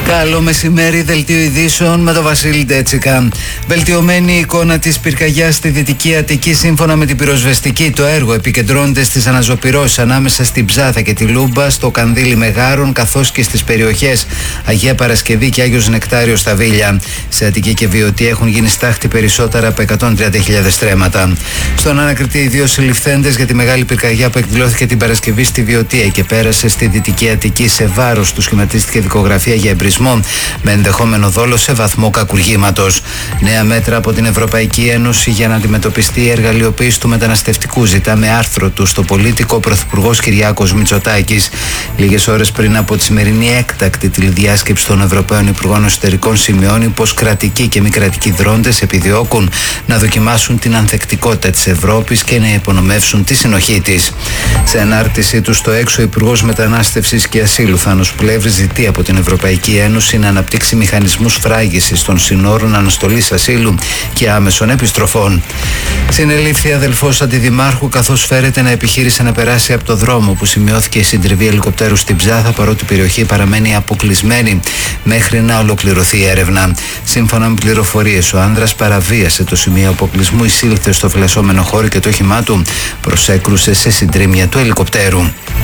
Καλό μεσημέρι, δελτίο ειδήσεων με τον Βασίλη Ντέτσικα. Βελτιωμένη εικόνα της πυρκαγιάς στη Δυτική Αττική. Σύμφωνα με την πυροσβεστική, το έργο επικεντρώνεται στις αναζωπυρώσεις ανάμεσα στην Ψάθα και τη Λούμπα, στο Κανδύλι Μεγάρων, καθώς και στις περιοχές Αγία Παρασκευή και Άγιος Νεκτάριος στα Βίλια. Σε Αττική και Βιωτή έχουν γίνει στάχτη περισσότερα από 130.000 στρέμματα. Στον ανακριτή, οι δύο συλληφθέντες για τη μεγάλη πυρκαγιά που εκδηλώθηκε την Παρασκευή στη Βιωτία και πέρασε στη Δυτική Αττική σε βάρος του, σχηματίστηκε δικογραφία για εμπρισμό με ενδεχόμενο δόλο σε βαθμό κακουργήματος. Νέα μέτρα από την Ευρωπαϊκή Ένωση για να αντιμετωπιστεί η εργαλειοποίηση του μεταναστευτικού. Ζητά με άρθρο του στο Πολίτικο ο Πρωθυπουργός Κυριάκος Μητσοτάκης. Λίγες ώρες πριν από τη σημερινή έκτακτη τηλεδιάσκεψη των Ευρωπαίων Υπουργών Εσωτερικών, σημειώνει πως κρατικοί και μη κρατικοί δρόντες επιδιώκουν να δοκιμάσουν την ανθεκτικότητα της Ευρώπης και να υπονομεύσουν τη συνοχή της. Σε ανάρτησή του στο έξω, ο Υπουργός Μετανάστευσης και Ασύλου Θάνος Πλεύρης ζητεί από την Ευρωπαϊκή Ένωση να αναπτύξει μηχανισμούς φράγισης των συνόρων, αναστολής ασύλου και άμεσων επιστροφών. Συνελήφθη αδελφός αντιδημάρχου καθώς φέρεται να επιχείρησε να περάσει από το δρόμο που σημειώθηκε η συντριβή ελικοπτέρου στην Ψάθα, παρότι η περιοχή παραμένει αποκλεισμένη μέχρι να ολοκληρωθεί η έρευνα. Σύμφωνα με πληροφορίες, ο άνδρας παραβίασε το σημείο αποκλεισμού, εισήλθε στο φυλασσόμενο χώρο και το όχημά του προσέκρουσε σε συντρίμμια του ελικοπτέρου.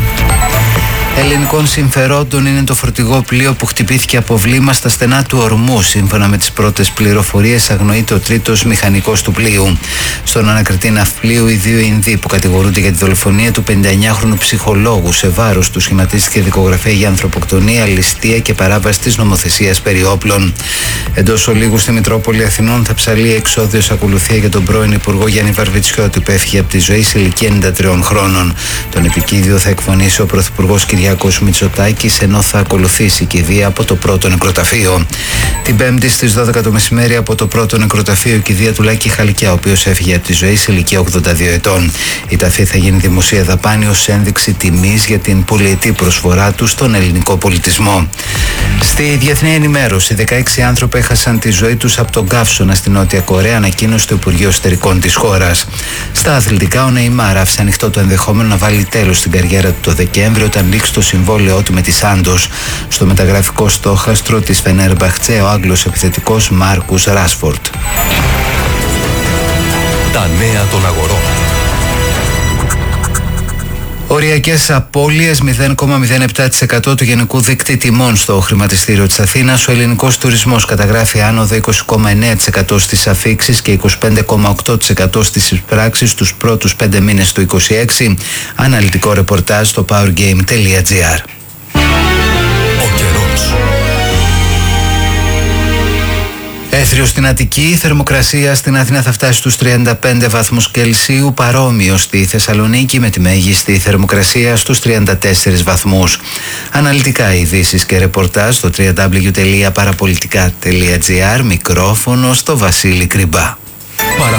Ελληνικών συμφερόντων είναι το φορτηγό πλοίο που χτυπήθηκε από βλήμα στα στενά του Ορμού. Σύμφωνα με τις πρώτες πληροφορίες, αγνοείται ο τρίτος μηχανικός του πλοίου. Στον ανακριτή ναυπλίου, οι δύο Ινδοί που κατηγορούνται για τη δολοφονία του 59χρονου ψυχολόγου σε βάρος του, σχηματίστηκε δικογραφία για ανθρωποκτονία, ληστεία και παράβαση της νομοθεσίας περί όπλων. Εντός ολίγου στη Μητρόπολη Αθηνών θα ψαλεί εξόδιος ακολουθία για τον πρώην Υπουργό Γιάννη Βαρβιτσιώτη, που έφυγε από τη ζωή σε ηλικία 93 χρόνων. Τον επικίδιο θα εκφωνήσει ο Πρωθυπουργός Κυριάκος Μητσοτάκης, ενώ θα ακολουθήσει η κηδεία από το πρώτο νεκροταφείο. Την Πέμπτη στις 12 το μεσημέρι, από το πρώτο νεκροταφείο, η κηδεία του Λάκη Χαλκιά, ο οποίος έφυγε από τη ζωή σε ηλικία 82 ετών. Η ταφή θα γίνει δημοσία δαπάνη ως ένδειξη τιμής για την πολυετή προσφορά του στον ελληνικό πολιτισμό. Στη διεθνή ενημέρωση, 16 άνθρωποι έχασαν τη ζωή τους από τον καύσωνα στη Νότια Κορέα, ανακοίνωσε το Υπουργείο Εσωτερικών της χώρας. Στα αθλητικά, ο Νεϊμάρ άφησε ανοιχτό το ενδεχόμενο να βάλει τέλος στην καριέρα του το Δεκέμβριο, όταν λήξει το συμβόλαιό του με τη Σάντος. Στο μεταγραφικό στόχαστρο της Φενέρμπαχτσε, ο Άγγλος επιθετικός Μάρκους Ράσφορντ. Τα νέα των αγορών. Οριακές απώλειες 0,07% του γενικού δείκτη τιμών στο χρηματιστήριο της Αθήνας. Ο ελληνικός τουρισμός καταγράφει άνοδο 20,9% στις αφίξεις και 25,8% στις εισπράξεις τους πρώτους 5 μήνες του 2026. Αναλυτικό ρεπορτάζ στο powergame.gr. Ο καιρός. Έθριο στην Αττική, η θερμοκρασία στην Αθήνα θα φτάσει στους 35 βαθμούς Κελσίου, παρόμοιο στη Θεσσαλονίκη με τη μέγιστη θερμοκρασία στους 34 βαθμούς. Αναλυτικά ειδήσεις και ρεπορτάζ στο www.parapolitica.gr. Μικρόφωνο στο Βασίλη Κρυμπά.